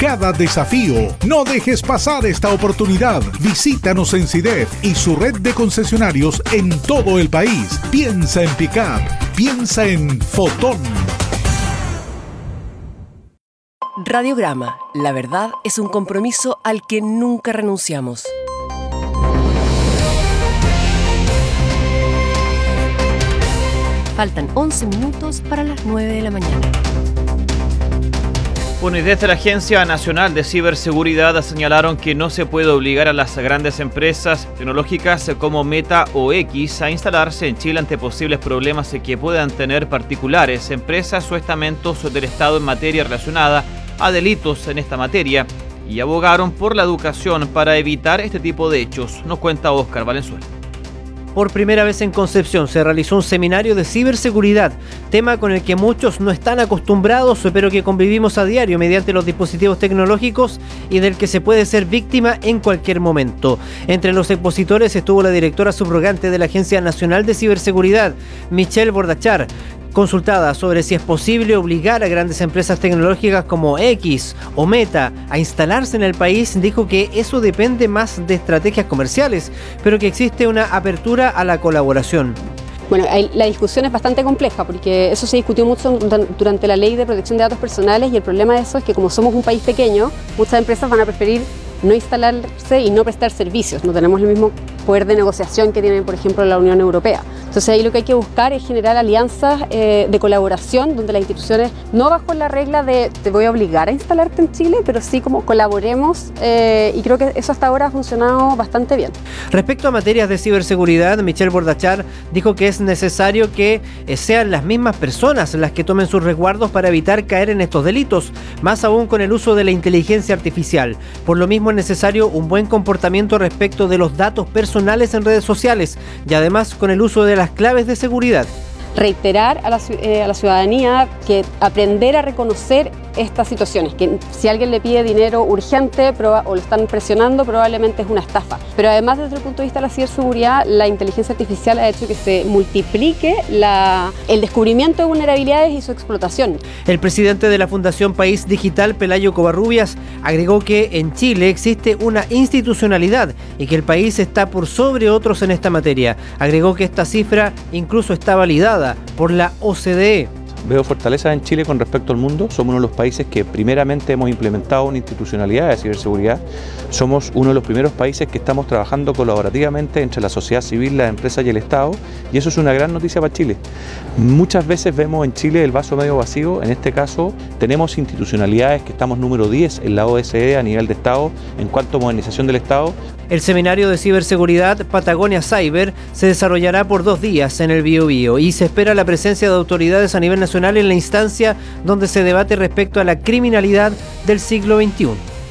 cada desafío. No dejes pasar esta oportunidad. Visítanos en CIDEF y su red de concesionarios en todo el país. Piensa en Pickup. Piensa en Fotón. Radiograma. La verdad es un compromiso al que nunca renunciamos. Faltan 11 minutos para las 9 de la mañana. Bueno, y desde la Agencia Nacional de Ciberseguridad señalaron que no se puede obligar a las grandes empresas tecnológicas como Meta o X a instalarse en Chile ante posibles problemas que puedan tener particulares, empresas o estamentos del Estado en materia relacionada a delitos en esta materia, y abogaron por la educación para evitar este tipo de hechos. Nos cuenta Óscar Valenzuela. Por primera vez en Concepción se realizó un seminario de ciberseguridad, tema con el que muchos no están acostumbrados, pero que convivimos a diario mediante los dispositivos tecnológicos y del que se puede ser víctima en cualquier momento. Entre los expositores estuvo la directora subrogante de la Agencia Nacional de Ciberseguridad, Michelle Bordachar. Consultada sobre si es posible obligar a grandes empresas tecnológicas como X o Meta a instalarse en el país, dijo que eso depende más de estrategias comerciales, pero que existe una apertura a la colaboración. Bueno, la discusión es bastante compleja porque eso se discutió mucho durante la Ley de Protección de Datos Personales, y el problema de eso es que como somos un país pequeño, muchas empresas van a preferir no instalarse y no prestar servicios. No tenemos el mismo poder de negociación que tiene, por ejemplo, la Unión Europea. Entonces ahí lo que hay que buscar es generar alianzas de colaboración donde las instituciones, no bajo la regla de te voy a obligar a instalarte en Chile, pero sí como colaboremos, y creo que eso hasta ahora ha funcionado bastante bien. Respecto a materias de ciberseguridad, Michelle Bordachar dijo que es necesario que sean las mismas personas las que tomen sus resguardos para evitar caer en estos delitos, más aún con el uso de la inteligencia artificial. Por lo mismo es necesario un buen comportamiento respecto de los datos personales en redes sociales y además con el uso de las claves de seguridad. Reiterar a la ciudadanía que aprender a reconocer estas situaciones, que si alguien le pide dinero urgente o lo están presionando, probablemente es una estafa. Pero además, desde el punto de vista de la ciberseguridad, la inteligencia artificial ha hecho que se multiplique el descubrimiento de vulnerabilidades y su explotación. El presidente de la Fundación País Digital, Pelayo Covarrubias, agregó que en Chile existe una institucionalidad y que el país está por sobre otros en esta materia. Agregó que esta cifra incluso está validada por la OCDE. Veo fortalezas en Chile con respecto al mundo. Somos uno de los países que primeramente hemos implementado una institucionalidad de ciberseguridad. Somos uno de los primeros países que estamos trabajando colaborativamente entre la sociedad civil, las empresas y el Estado, y eso es una gran noticia para Chile. Muchas veces vemos en Chile el vaso medio vacío. En este caso tenemos institucionalidades que estamos número 10 en la OSCE a nivel de Estado en cuanto a modernización del Estado. El seminario de ciberseguridad Patagonia Cyber se desarrollará por 2 días en el Biobío y se espera la presencia de autoridades a nivel nacional en la instancia donde se debate respecto a la criminalidad del siglo XXI.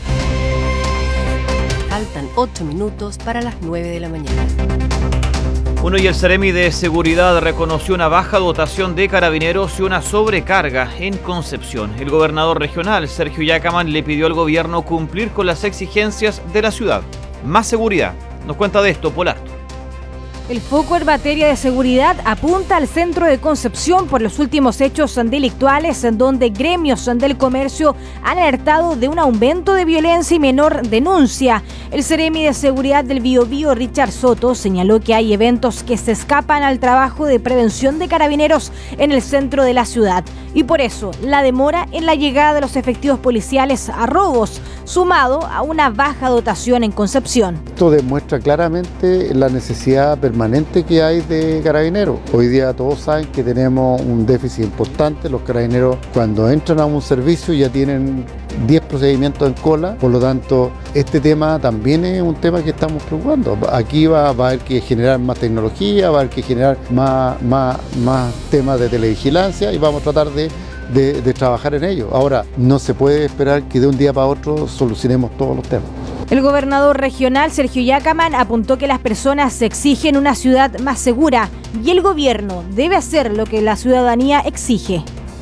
Faltan 8 minutos para las 9 de la mañana. Bueno, y el Ceremi de Seguridad reconoció una baja dotación de carabineros y una sobrecarga en Concepción. El gobernador regional, Sergio Yacaman, le pidió al gobierno cumplir con las exigencias de la ciudad. Más seguridad. Nos cuenta de esto Polarto. El foco en materia de seguridad apunta al centro de Concepción por los últimos hechos delictuales en donde gremios del comercio han alertado de un aumento de violencia y menor denuncia. El Ceremi de Seguridad del Biobío, Richard Soto, señaló que hay eventos que se escapan al trabajo de prevención de carabineros en el centro de la ciudad y por eso la demora en la llegada de los efectivos policiales a robos, sumado a una baja dotación en Concepción. Esto demuestra claramente la necesidad permanente que hay de carabineros. Hoy día todos saben que tenemos un déficit importante. Los carabineros, cuando entran a un servicio, ya tienen 10 procedimientos en cola. Por lo tanto, este tema también es un tema que estamos preocupando. Aquí va a haber que generar más tecnología, va a haber que generar más temas de televigilancia y vamos a tratar de trabajar en ello. Ahora, no se puede esperar que de un día para otro solucionemos todos los temas. El gobernador regional, Sergio Yacaman, apuntó que las personas exigen una ciudad más segura y el gobierno debe hacer lo que la ciudadanía exige.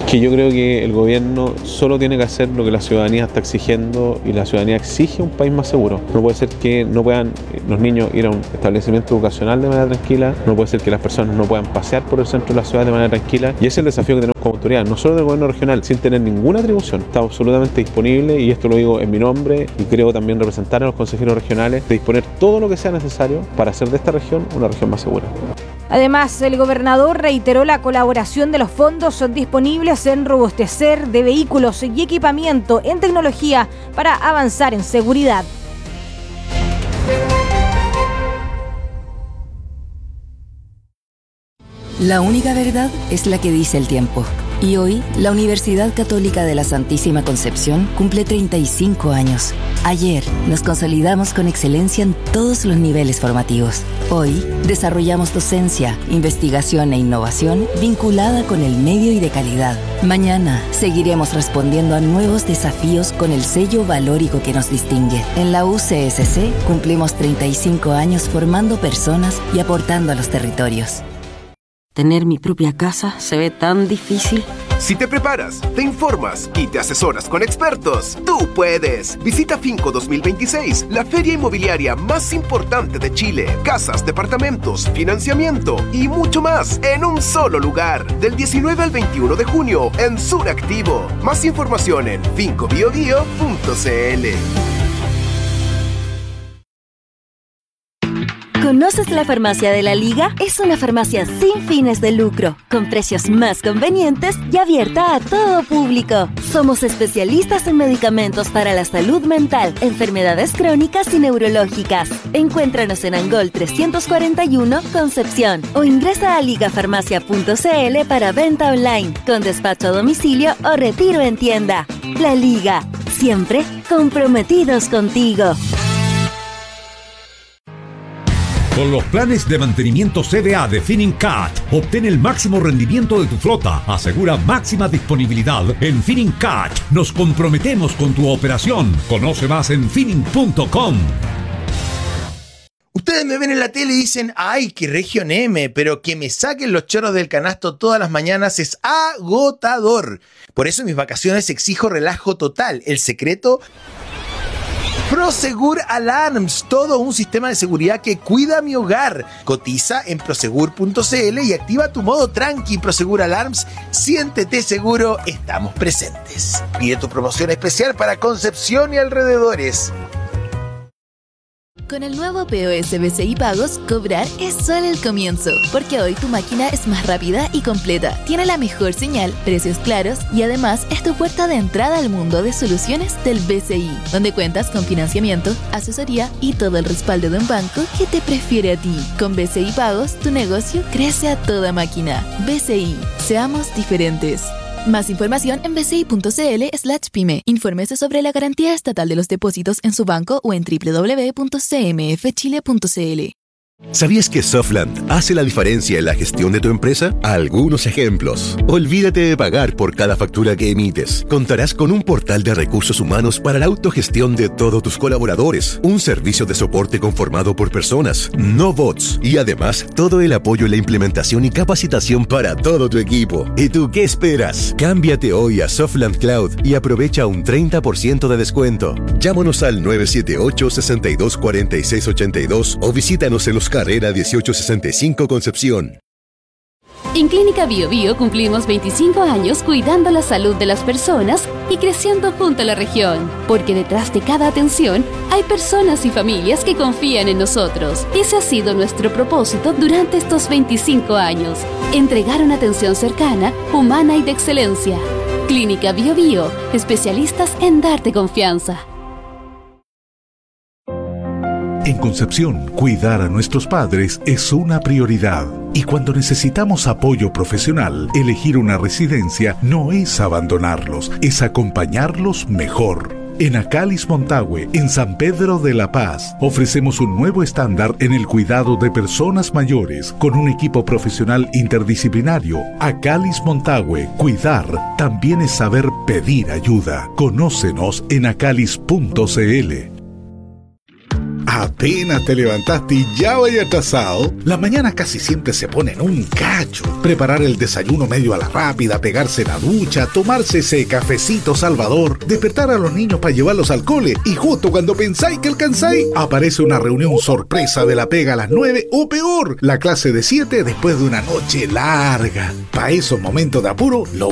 Que yo creo que el gobierno solo tiene que hacer lo que la ciudadanía está exigiendo, y la ciudadanía exige un país más seguro. No puede ser que no puedan los niños ir a un establecimiento educacional de manera tranquila, no puede ser que las personas no puedan pasear por el centro de la ciudad de manera tranquila, y ese es el desafío que tenemos como autoridad, no solo del gobierno regional, sin tener ninguna atribución. Estamos absolutamente disponibles, y esto lo digo en mi nombre, y creo también representar a los consejeros regionales, de disponer todo lo que sea necesario para hacer de esta región una región más segura. Además, el gobernador reiteró la colaboración de los fondos disponibles en robustecer de vehículos y equipamiento en tecnología para avanzar en seguridad. La única verdad es la que dice el tiempo. Y hoy, la Universidad Católica de la Santísima Concepción cumple 35 años. Ayer, nos consolidamos con excelencia en todos los niveles formativos. Hoy, desarrollamos docencia, investigación e innovación vinculada con el medio y de calidad. Mañana, seguiremos respondiendo a nuevos desafíos con el sello valórico que nos distingue. En la UCSC, cumplimos 35 años formando personas y aportando a los territorios. Tener mi propia casa se ve tan difícil. Si te preparas, te informas y te asesoras con expertos, tú puedes. Visita Finco 2026, la feria inmobiliaria más importante de Chile. Casas, departamentos, financiamiento y mucho más en un solo lugar. Del 19 al 21 de junio en Suractivo. Más información en fincobiobio.cl. ¿Conoces la farmacia de la Liga? Es una farmacia sin fines de lucro, con precios más convenientes y abierta a todo público. Somos especialistas en medicamentos para la salud mental, enfermedades crónicas y neurológicas. Encuéntranos en Angol 341, Concepción, o ingresa a ligafarmacia.cl para venta online, con despacho a domicilio o retiro en tienda. La Liga, siempre comprometidos contigo. Con los planes de mantenimiento CDA de Finincat, obtén el máximo rendimiento de tu flota. Asegura máxima disponibilidad en Finincat. Nos comprometemos con tu operación. Conoce más en Fining.com. Ustedes me ven en la tele y dicen, ¡ay, qué región M! Pero que me saquen los chorros del canasto todas las mañanas es agotador. Por eso en mis vacaciones exijo relajo total. El secreto... Prosegur Alarms, todo un sistema de seguridad que cuida mi hogar. Cotiza en prosegur.cl y activa tu modo tranqui. Prosegur Alarms, siéntete seguro, estamos presentes. Pide tu promoción especial para Concepción y alrededores. Con el nuevo POS BCI Pagos, cobrar es solo el comienzo, porque hoy tu máquina es más rápida y completa, tiene la mejor señal, precios claros y además es tu puerta de entrada al mundo de soluciones del BCI, donde cuentas con financiamiento, asesoría y todo el respaldo de un banco que te prefiere a ti. Con BCI Pagos, tu negocio crece a toda máquina. BCI, seamos diferentes. Más información en bci.cl/pyme. Infórmese sobre la garantía estatal de los depósitos en su banco o en www.cmfchile.cl. ¿Sabías que Softland hace la diferencia en la gestión de tu empresa? Algunos ejemplos. Olvídate de pagar por cada factura que emites. Contarás con un portal de recursos humanos para la autogestión de todos tus colaboradores, un servicio de soporte conformado por personas, no bots, y además todo el apoyo en la implementación y capacitación para todo tu equipo. ¿Y tú qué esperas? Cámbiate hoy a Softland Cloud y aprovecha un 30% de descuento. Llámanos al 978-624682 o visítanos en los Carrera 1865 Concepción. En Clínica Bio Bio cumplimos 25 años cuidando la salud de las personas y creciendo junto a la región. Porque detrás de cada atención hay personas y familias que confían en nosotros. Ese ha sido nuestro propósito durante estos 25 años. Entregar una atención cercana, humana y de excelencia. Clínica Bio Bio, especialistas en darte confianza. En Concepción, cuidar a nuestros padres es una prioridad. Y cuando necesitamos apoyo profesional, elegir una residencia no es abandonarlos, es acompañarlos mejor. En Acalis Montague, en San Pedro de la Paz, ofrecemos un nuevo estándar en el cuidado de personas mayores con un equipo profesional interdisciplinario. Acalis Montague, cuidar también es saber pedir ayuda. Conócenos en acalis.cl. Apenas te levantaste y ya vaya atrasado. Las mañanas casi siempre se ponen un cacho. Preparar el desayuno medio a la rápida, pegarse la ducha, tomarse ese cafecito salvador, despertar a los niños para llevarlos al cole y justo cuando pensáis que alcanzáis, aparece una reunión sorpresa de la pega a las 9 o peor, la clase de 7 después de una noche larga. Para esos momentos de apuro, lo